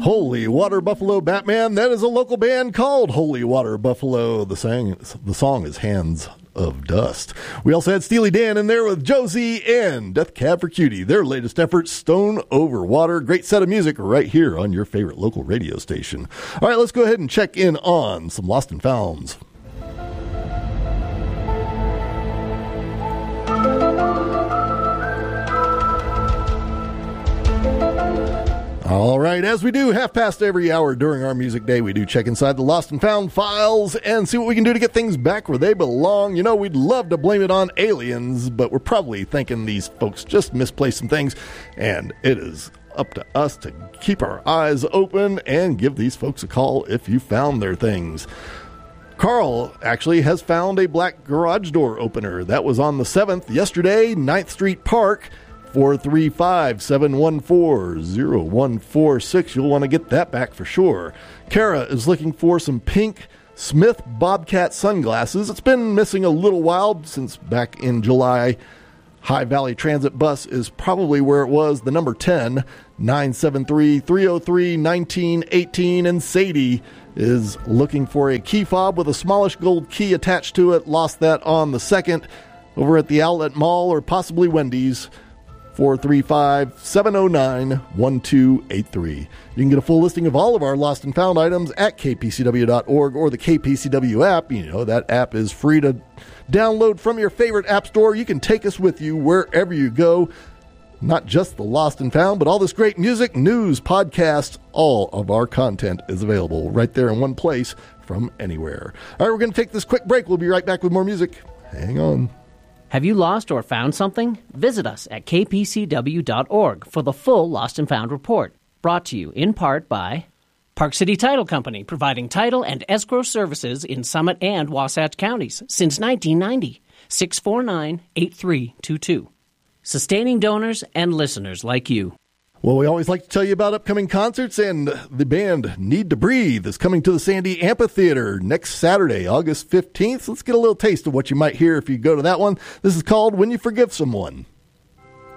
Holy Water Buffalo Batman. That is a local band called Holy Water Buffalo. The song is Hands of Dust. We also had Steely Dan in there with Josie and Death Cab for Cutie. Their latest effort, Stone Over Water. Great set of music right here on your favorite local radio station. All right, let's go ahead and check in on some Lost and Founds. All right, as we do half past every hour during our music day, we do check inside the Lost and Found files and see what we can do to get things back where they belong. You know, we'd love to blame it on aliens, but we're probably thinking these folks just misplaced some things, and it is up to us to keep our eyes open and give these folks a call if you found their things. Carl actually has found a black garage door opener. That was on the 7th, yesterday, 9th Street Park. 435-714-0146. You'll want to get that back for sure. Kara is looking for some pink Smith Bobcat sunglasses. It's been missing a little while since back in July. High Valley Transit bus is probably where it was. The number 10, 973-303-1918. And Sadie is looking for a key fob with a smallish gold key attached to it. Lost that on the 2nd over at the Outlet Mall or possibly Wendy's. 435-709-1283. You can get a full listing of all of our lost and found items at kpcw.org or the KPCW app. You know, that app is free to download from your favorite app store. You can take us with you wherever you go. Not just the lost and found, but all this great music, news, podcasts, all of our content is available right there in one place from anywhere. All right, we're going to take this quick break. We'll be right back with more music. Hang on. Have you lost or found something? Visit us at kpcw.org for the full Lost and Found report. Brought to you in part by Park City Title Company, providing title and escrow services in Summit and Wasatch counties since 1990. 649-8322. Sustaining donors and listeners like you. Well, we always like to tell you about upcoming concerts, and the band Need to Breathe is coming to the Sandy Amphitheater next Saturday, August 15th. Let's get a little taste of what you might hear if you go to that one. This is called When You Forgive Someone.